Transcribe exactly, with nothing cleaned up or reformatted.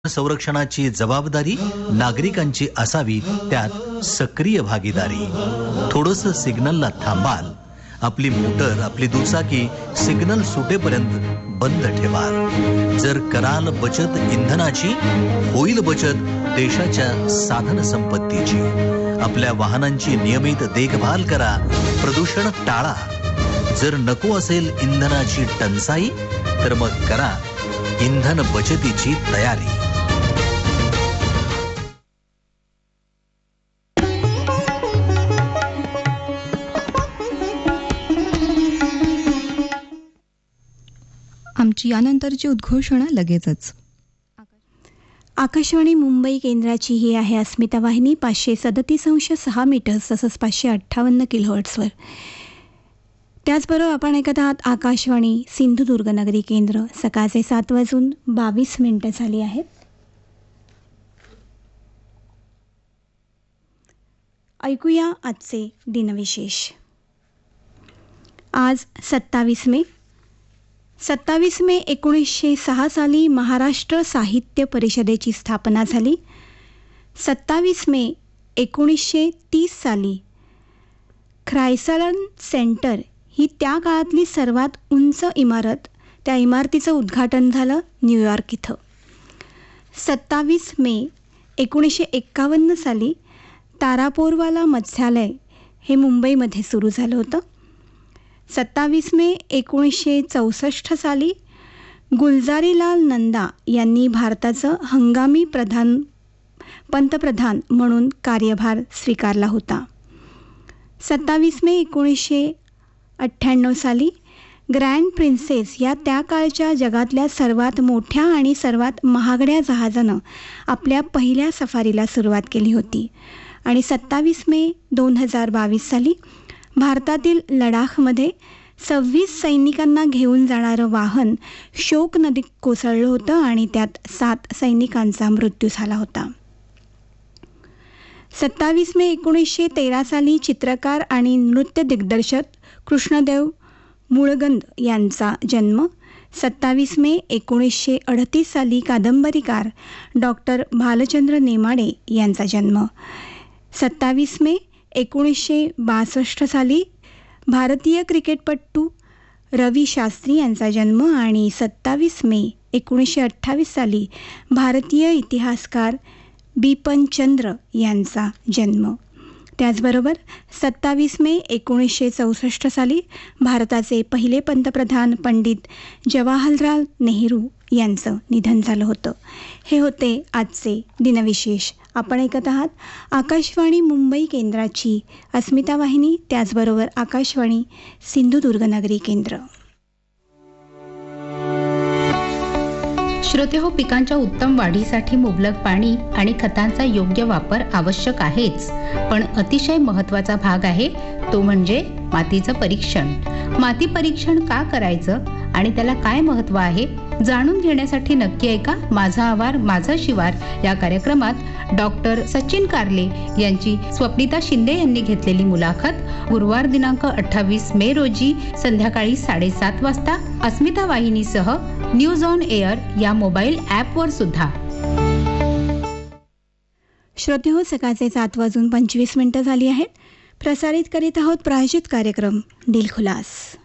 संरक्षणाची जबाबदारी नागरिकांची असावी, त्यात सक्रिय भागीदारी. थोडंसं सिग्नलला थांबाल, आपली मोटर आपली दुचाकी सिग्नल सुटेपर्यंत बंद ठेवाल. जर कराल बचत इंधनाची, होईल बचत देशाच्या साधन संपत्तीची. आपल्या वाहनांची नियमित देखभाल करा, प्रदूषण टाळा. जर नको असेल इंधनाची टंचाई, तर मग करा इंधन बचतीची तयारी. आमची यानंतरची उद्घोषणा लगेचच. आकाशवाणी मुंबई केंद्राची ही आहे अस्मिता वाहिनी पाचशे सदतीस अंश सहा मीटर्स तसंच पाचशे अठ्ठावन्न किलोहर्ट्सवर. त्याचबरोबर आपण ऐकत आहात आकाशवाणी सिंधुदुर्ग नगरी केंद्र. सकाळचे सात वाजून बावीस मिनिटं झाली आहेत. ऐकूया आजचे दिनविशेष. आज सत्तावीस मे सत्तावीस मे एकोणीसशे सहा साली महाराष्ट्र साहित्य परिषदेची स्थापना झाली. सत्तावीस मे एकोणीसशे तीस साली ख्रायसलन सेंटर ही त्या काळातली सर्वात उंच इमारत, त्या इमारतीचं उद्घाटन झालं न्यूयॉर्क इथं. सत्तावीस मे एकोणीसशे एक्कावन्न साली तारापोरवाला मत्स्यालय हे मुंबईमध्ये सुरू झालं होतं. सत्तावीस मे एकोणीसशे चौसष्ट साली गुलजारीलाल नंदा यांनी भारताचं हंगामी प्रधान पंतप्रधान म्हणून कार्यभार स्वीकारला होता. सत्तावीस मे एकोणीसशे अठ्ठ्याण्णव साली ग्रँड प्रिन्सेस या त्या काळच्या जगातल्या सर्वात मोठ्या आणि सर्वात महागड्या जहाजानं आपल्या पहिल्या सफारीला सुरुवात केली होती. आणि सत्तावीस मे दोन हजार बावीस साली भारतातील लडाखमध्ये सव्वीस सैनिकांना घेऊन जाणारं वाहन शोक नदीत कोसळलं होतं आणि त्यात सात सैनिकांचा मृत्यू झाला होता. सत्तावीस मे एकोणीसशे तेरा साली चित्रकार आणि नृत्य दिग्दर्शक कृष्णदेव मुळगंद यांचा जन्म. सत्तावीस मे एकोणीसशे अडतीस साली कादंबरीकार डॉक्टर भालचंद्र नेमाडे यांचा जन्म. सत्तावीस मे एकोणीसशे बासष्ट साली भारतीय क्रिकेटपटू रवी शास्त्री यांचा जन्म. आणि सत्तावीस मे एकोणीसशे अठ्ठावीस साली भारतीय इतिहासकार बिपनचंद्र यांचा जन्म. त्याचबरोबर सत्तावीस मे एकोणीसशे चौसष्ट साली भारताचे पहिले पंतप्रधान पंडित जवाहरलाल नेहरू यांचं निधन झालं होतं. हे होते आजचे दिनविशेष. आपण ऐकत आहात आकाशवाणी मुंबई केंद्राची अस्मिता वाहिनी, त्याचबरोबर आकाशवाणी सिंधुदुर्ग नगरी केंद्र. श्रोते हो, पिकांच्या उत्तम वाढीसाठी मुबलक पाणी आणि खतांचा योग्य वापर आवश्यक आहेच, पण अतिशय महत्त्वाचा भाग आहे तो म्हणजे मातीचं परीक्षण. माती परीक्षण का करायचं आणि त्याला काय महत्त्व आहे जाणून घेण्यासाठी नक्की ऐका माझा आवार माझा शिवार या कार्यक्रमात डॉक्टर सचिन कारले यांची स्वप्निता शिंदे यांनी घेतलेली मुलाखत गुरुवार दिनांक अठ्ठावीस मे रोजी संध्याकाळी साडेसात वाजता अस्मिता वाहिनीसह न्यूज ऑन एअर या मोबाईल ॲपवर सुद्धा. श्रोते हो, सकाळचे सात वाजून पंचवीस मिनिटं झाली आहेत. प्रसारित करीत आहोत प्रायोजित कार्यक्रम दिलखुलास.